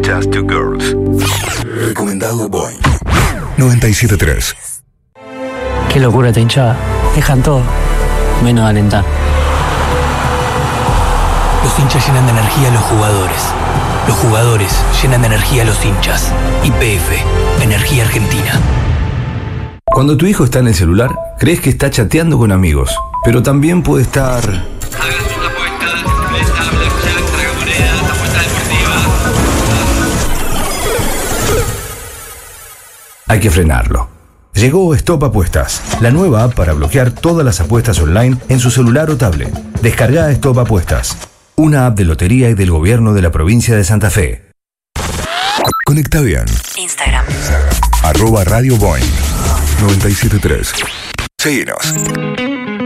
Just Two Girls. Recomendado Boing 97.3. Qué locura esta hinchada. Dejan todo, menos alentar. Los hinchas llenan de energía a los jugadores. Los jugadores llenan de energía a los hinchas. YPF, Energía Argentina. Cuando tu hijo está en el celular, crees que está chateando con amigos, pero también puede estar... Hagan sus apuestas, mesa, blackjack, tragamonedas, apuestas deportivas. Hay que frenarlo. Llegó Stop Apuestas, la nueva app para bloquear todas las apuestas online en su celular o tablet. Descarga Stop Apuestas, una app de lotería y del gobierno de la provincia de Santa Fe. Conecta bien. Instagram. @Radio Boing 97.3. Seguinos.